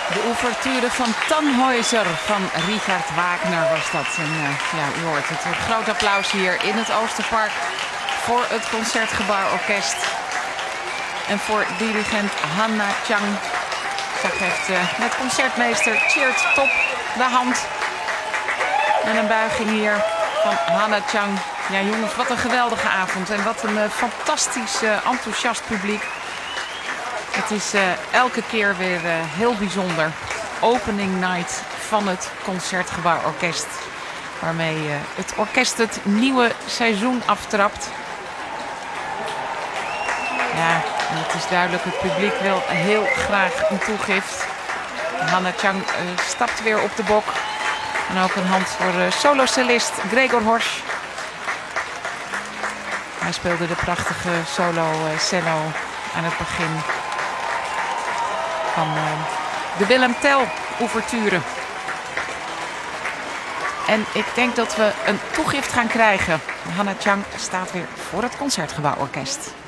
De ouverture van Tannhäuser van Richard Wagner was dat. En ja, u hoort het. Een groot applaus hier in het Oosterpark voor het Concertgebouworkest. En voor dirigent Hanna Chang. Zij geeft met concertmeester Tjeerd Top de hand. En een buiging hier van Hanna Chang. Ja jongens, wat een geweldige avond. En wat een fantastisch enthousiast publiek. Het is elke keer weer heel bijzonder. Opening night van het Concertgebouworkest. Waarmee het orkest het nieuwe seizoen aftrapt. Ja, en het is duidelijk, het publiek wil heel graag een toegift. Hanna Chang stapt weer op de bok. En ook een hand voor solocellist Gregor Horsch. Hij speelde de prachtige solo cello aan het begin van de Willem Tell ouverture. En ik denk dat we een toegift gaan krijgen. Hanna Chang staat weer voor het Concertgebouworkest.